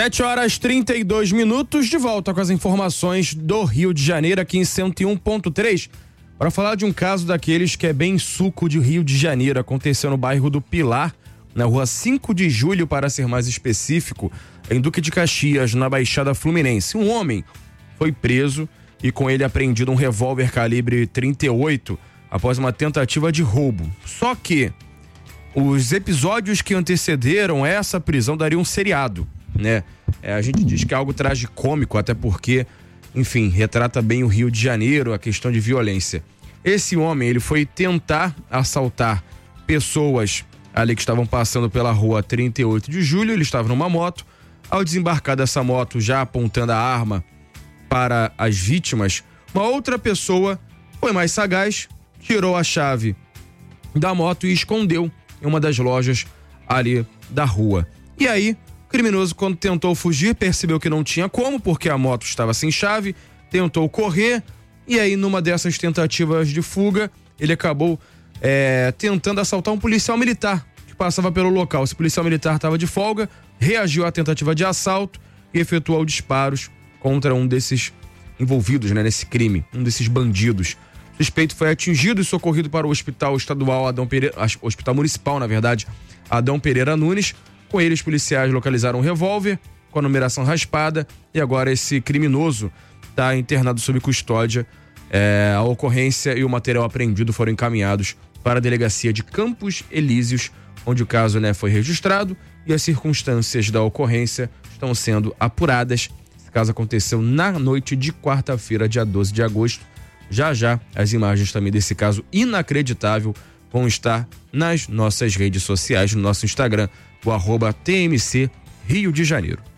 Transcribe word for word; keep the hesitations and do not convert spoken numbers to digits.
sete horas e trinta e dois minutos, de volta com as informações do Rio de Janeiro, aqui em cento e um ponto três, para falar de um caso daqueles que é bem suco de Rio de Janeiro. Aconteceu no bairro do Pilar, na rua cinco de julho, para ser mais específico, em Duque de Caxias, na Baixada Fluminense. Um homem foi preso e com ele apreendido um revólver calibre trinta e oito após uma tentativa de roubo. Só que os episódios que antecederam essa prisão dariam um seriado, né? É, a gente diz que é algo tragicômico, até porque, enfim, retrata bem o Rio de Janeiro, a questão de violência. Esse homem, ele foi tentar assaltar pessoas ali que estavam passando pela rua trinta e oito de julho, ele estava numa moto. Ao desembarcar dessa moto, já apontando a arma para as vítimas, uma outra pessoa foi mais sagaz, tirou a chave da moto e escondeu em uma das lojas ali da rua. E aí, o criminoso, quando tentou fugir, percebeu que não tinha como, porque a moto estava sem chave, tentou correr, e aí, numa dessas tentativas de fuga, ele acabou é, tentando assaltar um policial militar que passava pelo local. Esse policial militar estava de folga, reagiu à tentativa de assalto e efetuou disparos contra um desses envolvidos, né, nesse crime, um desses bandidos. O suspeito foi atingido e socorrido para o Hospital Estadual Adão Pereira, Hospital Municipal, na verdade, Adão Pereira Nunes. Com ele, os policiais localizaram um revólver com a numeração raspada e agora esse criminoso está internado sob custódia. É, a ocorrência e o material apreendido foram encaminhados para a delegacia de Campos Elíseos, onde o caso, né, foi registrado e as circunstâncias da ocorrência estão sendo apuradas. Esse caso aconteceu na noite de quarta-feira, dia doze de agosto. Já já as imagens também desse caso inacreditável vão estar nas nossas redes sociais, no nosso Instagram, o arroba T M C Rio de Janeiro.